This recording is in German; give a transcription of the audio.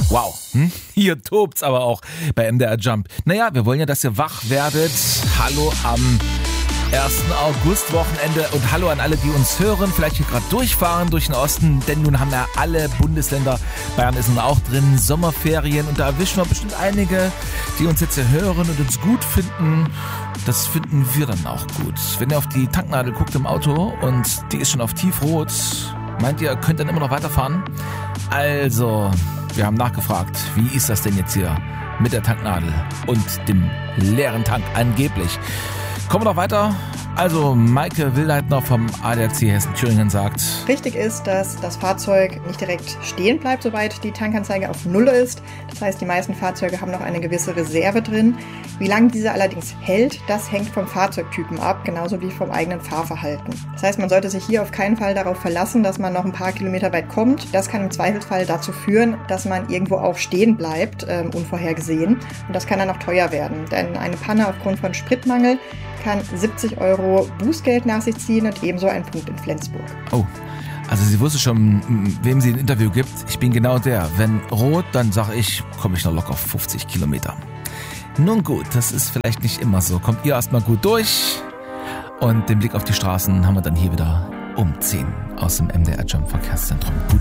Wow, hier tobt's aber auch bei MDR Jump. Naja, wir wollen ja, dass ihr wach werdet. Hallo am 1. August-Wochenende und hallo an alle, die uns hören, vielleicht hier gerade durchfahren durch den Osten, denn nun haben ja alle Bundesländer, Bayern ist nun auch drin, Sommerferien und da erwischen wir bestimmt einige, die uns jetzt hier hören und uns gut finden. Das finden wir dann auch gut. Wenn ihr auf die Tanknadel guckt im Auto und die ist schon auf tiefrot, meint ihr, könnt dann immer noch weiterfahren? Also, wir haben nachgefragt, wie ist das denn jetzt hier mit der Tanknadel und dem leeren Tank angeblich? Kommen wir noch weiter. Also Maike Wildheitner vom ADAC Hessen-Thüringen sagt: Richtig ist, dass das Fahrzeug nicht direkt stehen bleibt, sobald die Tankanzeige auf Null ist. Das heißt, die meisten Fahrzeuge haben noch eine gewisse Reserve drin. Wie lange diese allerdings hält, das hängt vom Fahrzeugtypen ab, genauso wie vom eigenen Fahrverhalten. Das heißt, man sollte sich hier auf keinen Fall darauf verlassen, dass man noch ein paar Kilometer weit kommt. Das kann im Zweifelsfall dazu führen, dass man irgendwo auch stehen bleibt, unvorhergesehen. Und das kann dann auch teuer werden, denn eine Panne aufgrund von Spritmangel kann 70 € Bußgeld nach sich ziehen und ebenso ein Punkt in Flensburg. Oh, also sie wusste schon, wem sie ein Interview gibt. Ich bin genau der. Wenn rot, dann sage ich, komme ich noch locker auf 50 Kilometer. Nun gut, das ist vielleicht nicht immer so. Kommt ihr erstmal gut durch und den Blick auf die Straßen haben wir dann hier wieder um 10 aus dem MDR Jump Verkehrszentrum.